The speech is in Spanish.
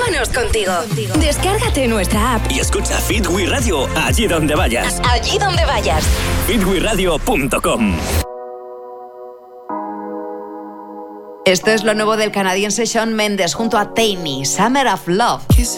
Llévanos contigo. Descárgate nuestra app y escucha Fit We Radio allí donde vayas. Allí donde vayas. fitweradio.com. Esto es lo nuevo del canadiense Shawn Mendes junto a Tainy, Summer of Love.